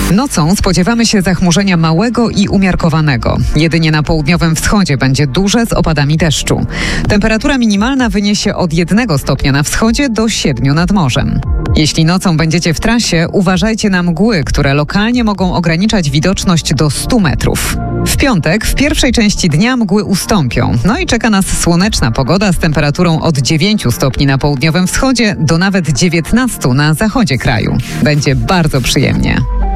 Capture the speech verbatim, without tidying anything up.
Nocą spodziewamy się zachmurzenia małego i umiarkowanego. Jedynie na południowym wschodzie będzie duże z opadami deszczu. Temperatura minimalna wyniesie od jednego stopnia na wschodzie do siedmiu nad morzem. Jeśli nocą będziecie w trasie, uważajcie na mgły, które lokalnie mogą ograniczać widoczność do stu metrów. W piątek w pierwszej części dnia mgły ustąpią. No i czeka nas słoneczna pogoda z temperaturą od dziewięciu stopni na południowym wschodzie do nawet dziewiętnastu na zachodzie kraju. Będzie bardzo przyjemnie.